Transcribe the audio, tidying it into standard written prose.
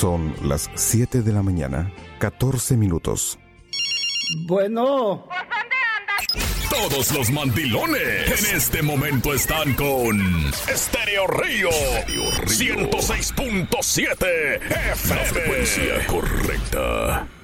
Son las 7 de la mañana, 14 minutos. Bueno. Todos los mandilones en este momento están con Estéreo Río 106.7 FM. La frecuencia correcta.